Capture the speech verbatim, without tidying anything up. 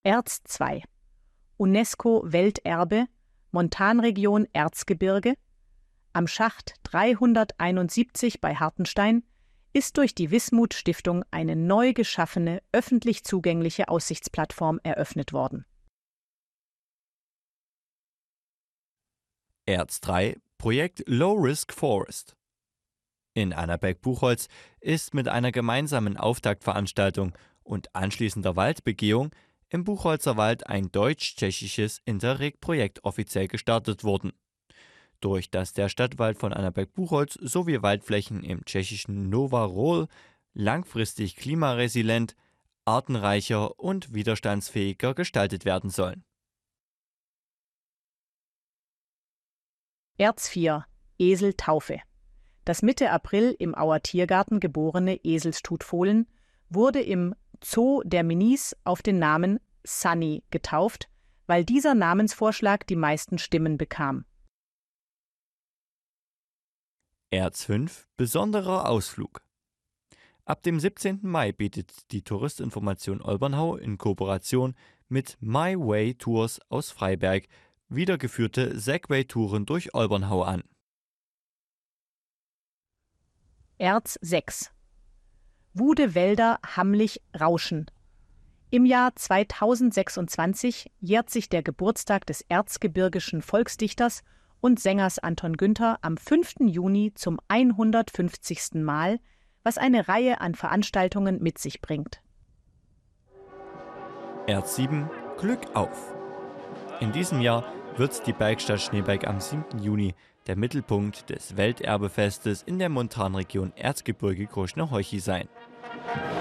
Erz zwei. UNESCO-Welterbe, Montanregion Erzgebirge. Am Schacht dreihunderteinundsiebzig bei Hartenstein ist durch die Wismut-Stiftung eine neu geschaffene, öffentlich zugängliche Aussichtsplattform eröffnet worden. Erz drei, Projekt Low Risk Forest. In Annaberg-Buchholz ist mit einer gemeinsamen Auftaktveranstaltung und anschließender Waldbegehung im Buchholzer Wald ein deutsch-tschechisches Interreg-Projekt offiziell gestartet worden. Durch das der Stadtwald von Annaberg-Buchholz sowie Waldflächen im tschechischen Nova Rol langfristig klimaresilient, artenreicher und widerstandsfähiger gestaltet werden sollen. Erz vier. Eseltaufe. Das Mitte April im Auer Tiergarten geborene Eselstutfohlen wurde im Zoo der Minis auf den Namen Sunny getauft, weil dieser Namensvorschlag die meisten Stimmen bekam. Erz fünf, besonderer Ausflug. Ab dem siebzehnten Mai bietet die Touristinformation Olbernhau in Kooperation mit My Way Tours aus Freiberg wiedergeführte Segway-Touren durch Olbernhau an. Erz sechs. Wude Wälder Hammlich rauschen. Im Jahr zweitausendsechsundzwanzig jährt sich der Geburtstag des erzgebirgischen Volksdichters und Sängers Anton Günther am fünften Juni zum hundertfünfzigsten Mal, was eine Reihe an Veranstaltungen mit sich bringt. Erz sieben, Glück auf. In diesem Jahr wird die Bergstadt Schneeberg am siebten Juni der Mittelpunkt des Welterbefestes in der Montanregion Erzgebirge Großschner Heuchi sein.